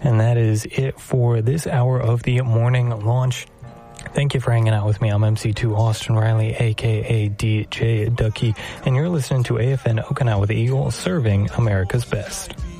And that is it for this hour of the morning launch. Thank you for hanging out with me. I'm MC2 Austin Riley, a.k.a. DJ Ducky, and you're listening to AFN Okinawa the Eagle, serving America's best.